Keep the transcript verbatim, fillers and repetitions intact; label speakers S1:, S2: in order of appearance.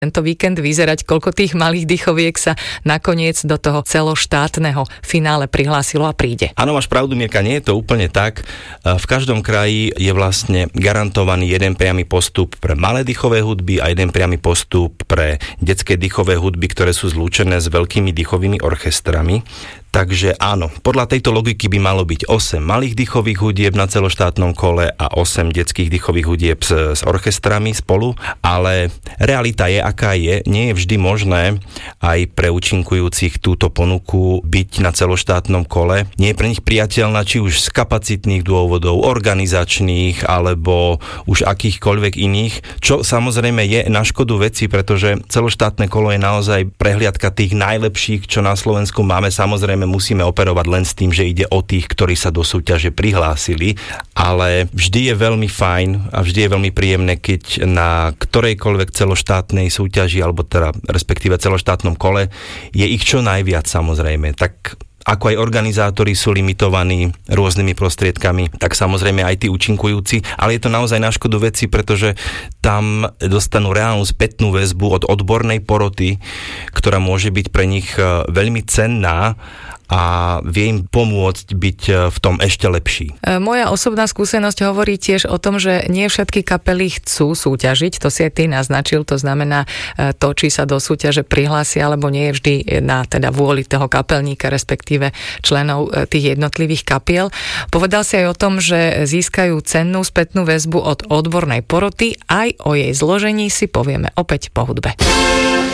S1: tento víkend vyzerať, koľko tých malých dychoviek sa nakoniec do toho celoštátneho finále prihlásilo a príde.
S2: Áno, máš pravdu, Mirka, nie je to úplne tak. V každom kraji je vlastne garantovaný jeden priamy postup pre malé dychové hudby a jeden priamy postup pre detské dychové hudby, ktoré sú zlúčené s veľkými dychovými orchestrami. Takže áno, podľa tejto logiky by malo byť osem malých dychových hudieb na celoštátnom kole a osem detských dychových hudieb s, s orchestrami spolu, ale realita je, aká je. Nie je vždy možné aj pre účinkujúcich túto ponuku byť na celoštátnom kole. Nie je pre nich priateľná, či už z kapacitných dôvodov, organizačných, alebo už akýchkoľvek iných, čo samozrejme je na škodu veci, pretože celoštátne kolo je naozaj prehliadka tých najlepších, čo na Slovensku máme. Samozrejme musíme operovať len s tým, že ide o tých, ktorí sa do súťaže prihlásili, ale vždy je veľmi fajn a vždy je veľmi príjemné, keď na ktorejkoľvek celoštátnej súťaži, alebo teda respektíve celoštátnom kole je ich čo najviac, samozrejme. Tak ako aj organizátori sú limitovaní rôznymi prostriedkami, tak samozrejme aj tí účinkujúci, ale je to naozaj na škodu veci, pretože tam dostanú reálnu spätnú väzbu od odbornej poroty, ktorá môže byť pre nich veľmi cenná a vie im pomôcť byť v tom ešte lepší.
S1: Moja osobná skúsenosť hovorí tiež o tom, že nie všetky kapely chcú súťažiť, to si aj ty naznačil, to znamená to, či sa do súťaže prihlásia, alebo nie je vždy na teda vôli toho kapelníka, respektíve členov tých jednotlivých kapiel. Povedal si aj o tom, že získajú cennú spätnú väzbu od odbornej poroty, aj o jej zložení si povieme opäť po hudbe.